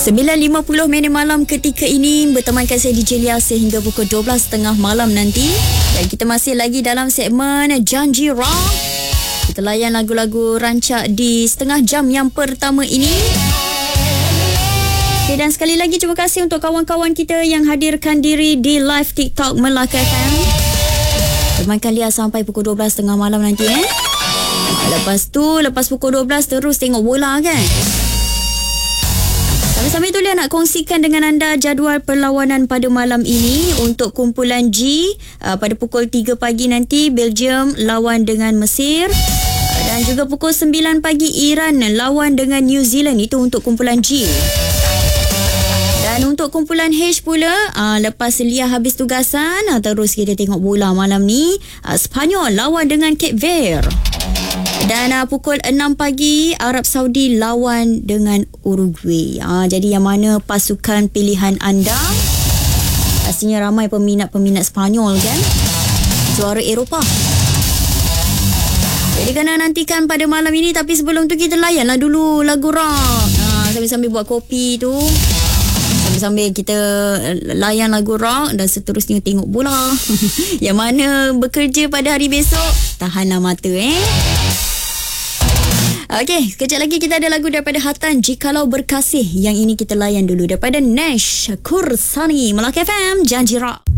9.50 malam ketika ini bertemankan saya DJ Lia sehingga pukul 12.30 malam nanti. Dan kita masih lagi dalam segmen Janji Rock. Kita layan lagu-lagu rancak di setengah jam yang pertama ini. Okay, dan sekali lagi terima kasih untuk kawan-kawan kita yang hadirkan diri di live TikTok Melaka FM. Temankan Lia sampai pukul 12.30 malam nanti Lepas pukul 12 terus tengok bola kan. Sambil tu Lia nak kongsikan dengan anda jadual perlawanan pada malam ini untuk kumpulan G. Pada pukul 3 pagi nanti Belgium lawan dengan Mesir. Dan juga pukul 9 pagi Iran lawan dengan New Zealand. Itu untuk kumpulan G. Dan untuk kumpulan H pula, lepas Lia habis tugasan, terus kita tengok bola malam ni. Sepanyol lawan dengan Cape Verde. Dan pukul 6 pagi Arab Saudi lawan dengan Uruguay. Jadi yang mana pasukan pilihan anda? Pastinya ramai peminat-peminat Sepanyol kan? Juara Eropah. Jadi kena nantikan pada malam ini. Tapi sebelum tu kita layanlah dulu lagu rock. Sambil-sambil buat kopi tu. Sambil kita layan lagu rock dan seterusnya tengok bola. Yang mana bekerja pada hari besok, tahanlah mata Okey, sekejap lagi kita ada lagu daripada Hatan, Jikalau Berkasih. Yang ini kita layan dulu daripada Nash Kursani, Melaka FM, Janji Rock.